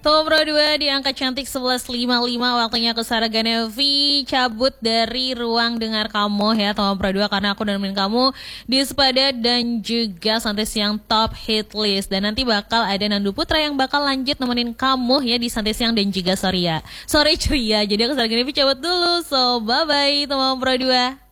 Tomo Pro 2 di angka cantik 11.55. Waktunya aku Sarah Ganevi cabut dari ruang dengar kamu ya Tomo Pro 2, karena aku nemenin kamu di Sepada dan juga Santai Siang Top Hit List. Dan nanti bakal ada Nandu Putra yang bakal lanjut nemenin kamu ya di Santai Siang dan juga Sore Ceria. Jadi aku Sarah Ganevi cabut dulu. So bye bye Tomo Pro 2.